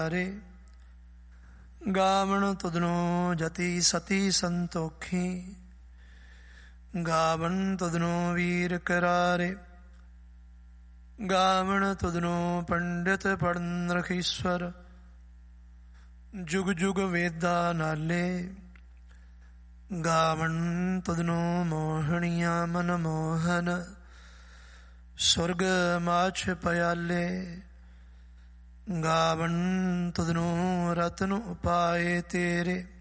ਗਾਵਣ ਤੁਧਨੋ ਜਤੀ ਸਤੀ ਸੰਤੋਖੀ, ਗਾਵਣ ਤੁਧਨੋ ਵੀਰ ਕਰਾਰੇ, ਗਾਵਣ ਤੁਧਨੋ ਪੰਡਿਤ ਪੜਨ ਰਖੀਸਵਰ, ਜੁਗ ਜੁਗ ਵੇਦਾ ਨਾਲੇ, ਗਾਵਣ ਤੁਧਨੋ ਮੋਹਣੀਆਂ ਮਨ ਮੋਹਨ, ਸੁਰਗ ਮਾਛ ਪਿਆਲੇ, ਗਾਵਣ ਤੁਧਨੋ ਰਤਨ ਉਪਾਏ ਤੇਰੇ,